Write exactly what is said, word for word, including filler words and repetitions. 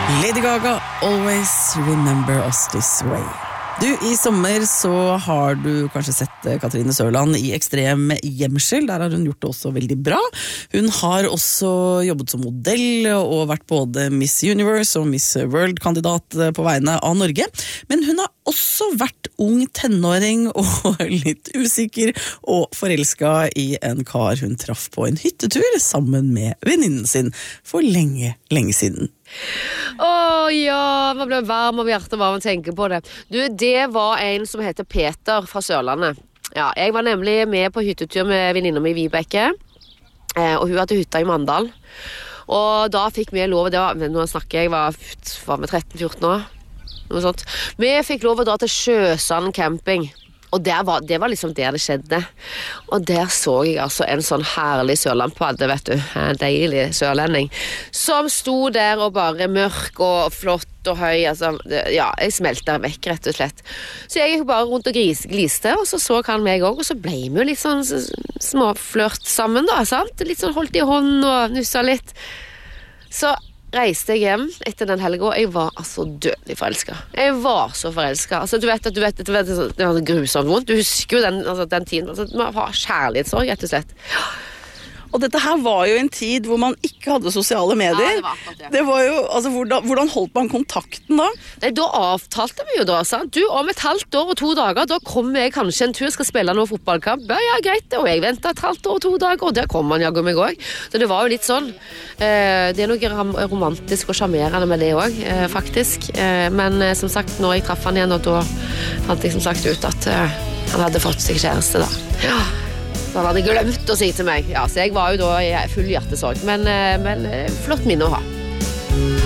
Lady Gaga, Always Remember Us This Way. Du, i sommer så har du kanskje sett Katrine Sørland i Ekstrem Gjemsel. Der har hun gjort det også veldig bra. Hun har også jobbet som modell og vært både Miss Universe og Miss World-kandidat på vegne av Norge. Men hun har også vært ung tenåring og litt usikker og forelsket i en kar hun traff på en hyttetur sammen med venninnen sin for lenge, lenge siden. Åh, ja, man blir varm av hjertet varm å tenke på det. Du, det var en som heter Peter fra Sørlandet. Ja, jeg var nemlig med på hyttetur med venninna mi i Vibeke, og hun hadde hytta i Mandal. Og da fikk vi lov, det var, nå snakker jeg, var, var med tretten fjorten år, noe sånt. Vi fikk lov å dra til Sjøsand camping. Og der var, det var liksom der det skjedde. Og der så jeg altså en sånn herlig sørlandpadde, vet du, en deilig sørlending, som sto der og bare mørk og flott og høy, altså, ja, jeg smeltet vekk rett og slett. Så jeg gikk bare rundt og gris, gliste, og så så han meg også, og så ble vi jo litt sånn småflørt sammen da, sant? Litt sånn holdt i hånd og nussa litt. Så reiste jeg hjem etter den helgen, og jeg var altså dødelig forelsket. Jeg var så forelsket. Altså, du vet at du vet, du vet det var grusomt vondt. Du husker jo den, altså, den tiden. Altså, man har kjærlighetssorg, rett og slett. Og dette her var jo en tid hvor man ikke hadde sosiale medier. Ja, det var akkurat det. Det var jo, altså, hvordan, hvordan holdt man kontakten da? Nei, da avtalte vi jo da, sant? Du, om et halvt år og to dager, da kommer jeg kanskje en tur, skal spille noen fotballkamp. Ja, ja, greit, og jeg ventet et halvt år og to dager, og der kom man jaggu meg også. Så det var jo litt sånn. Eh, det er noe romantisk og charmerende med det også, eh, faktisk. Eh, men eh, som sagt, når jeg traff han igjen, og da fant jeg som sagt ut at eh, han hadde fått seg kjæreste da. Ja. Så han hadde glemt å si til meg. Ja, så jeg var jo da i full hjertesorg, men, men flott minne å ha.